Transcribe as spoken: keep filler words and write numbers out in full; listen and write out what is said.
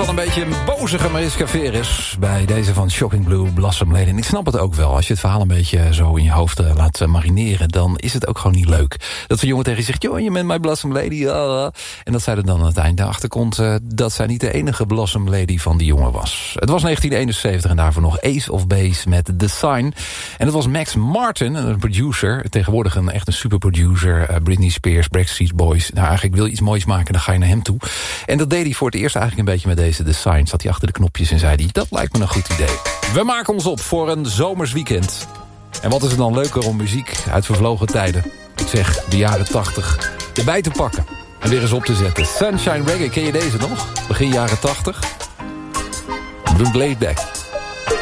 een beetje een bozige Mariska Veres bij deze van Shocking Blue, Blossom Lady. En ik snap het ook wel. Als je het verhaal een beetje zo in je hoofd uh, laat uh, marineren, dan is het ook gewoon niet leuk. Dat zo'n jongen tegen je zegt, joh, je bent mijn Blossom Lady. Uh, en dat zij er dan aan het einde achter komt uh, dat zij niet de enige Blossom Lady van die jongen was. Het was negentien eenenzeventig en daarvoor nog Ace of Base met The Sign. En dat was Max Martin, een producer. Tegenwoordig een echt een superproducer. Uh, Britney Spears, Backstreet Boys. Nou, eigenlijk wil je iets moois maken, dan ga je naar hem toe. En dat deed hij voor het eerst eigenlijk een beetje met deze The Sign. Zat hij achter de knopjes en zei hij, dat lijkt me een goed idee. We maken ons op voor een zomers weekend. En wat is er dan leuker om muziek uit vervlogen tijden, ik zeg de jaren tachtig, erbij te pakken. En weer eens op te zetten. Sunshine Reggae, ken je deze nog? Begin jaren tachtig. Doe Laid Back.